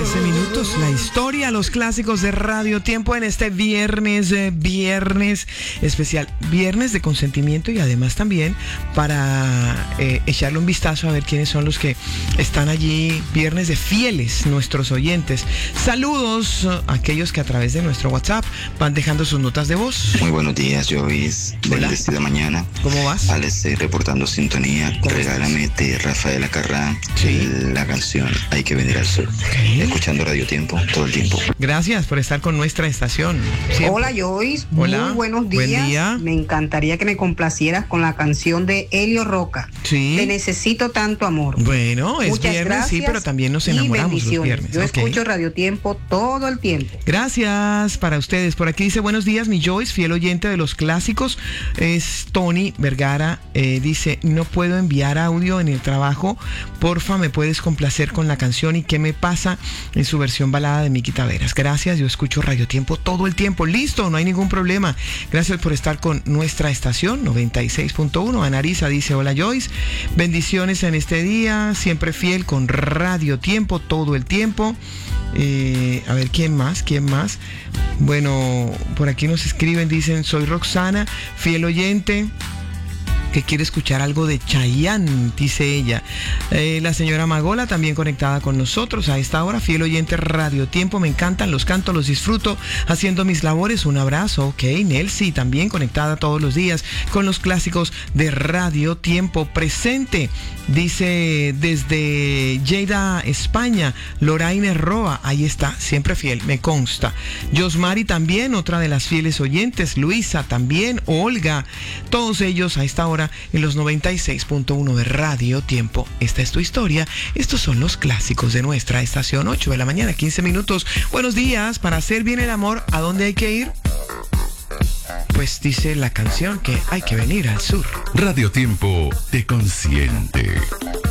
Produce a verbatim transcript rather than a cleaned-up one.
trece minutos, la historia, los clásicos de Radio Tiempo en este viernes, eh, viernes especial, viernes de consentimiento y además también para eh, echarle un vistazo a ver quiénes son los que están allí, viernes de fieles, nuestros oyentes. Saludos a aquellos que a través de nuestro WhatsApp van dejando sus notas de voz. Muy buenos días, Jovis. Bendecida mañana. ¿Cómo vas? Alex, eh, reportando sintonía. Regálame de Rafael Acarrá, Sí. la canción Hay que venir al sur. ¿Qué? Escuchando Radio Tiempo todo el tiempo. Gracias por estar con nuestra estación. Siempre. Hola Joyce, Hola. muy buenos días. Buen día. Me encantaría que me complacieras con la canción de Helio Roca. Sí. Te necesito tanto amor. Bueno, es Muchas viernes, gracias sí, pero también nos y enamoramos los bendiciones. viernes. Yo Ok. escucho Radio Tiempo todo el tiempo. Gracias para ustedes. Por aquí dice, buenos días, mi Joyce, fiel oyente de los clásicos. Es Tony Vergara. Eh, dice, no puedo enviar audio en el trabajo. Porfa, me puedes complacer con la canción y qué me pasa en su versión balada de Miki Taveras. Gracias, yo escucho Radio Tiempo todo el tiempo. Listo, no hay ningún problema. Gracias por estar con nuestra estación noventa y seis punto uno. Anarisa dice, hola Joyce, bendiciones en este día, siempre fiel con Radio Tiempo todo el tiempo. Eh, a ver, ¿quién más? ¿Quién más? Bueno, por aquí nos escriben, dicen, soy Roxana, fiel oyente, que quiere escuchar algo de Chayanne, dice ella. Eh, la señora Magola también conectada con nosotros a esta hora, fiel oyente Radio Tiempo, me encantan, los canto, los disfruto haciendo mis labores, un abrazo. Ok, Nelsi también conectada todos los días con los clásicos de Radio Tiempo presente, dice desde Lleida, España, Loraine Roa, ahí está, siempre fiel, me consta. Josmari también, otra de las fieles oyentes, Luisa también, Olga, todos ellos a esta hora en los noventa y seis punto uno de Radio Tiempo. Esta es tu historia, estos son los clásicos de nuestra estación, ocho de la mañana, quince minutos. Buenos días, para hacer bien el amor, ¿a dónde hay que ir? Pues dice la canción que hay que venir al sur. Radio Tiempo te consiente.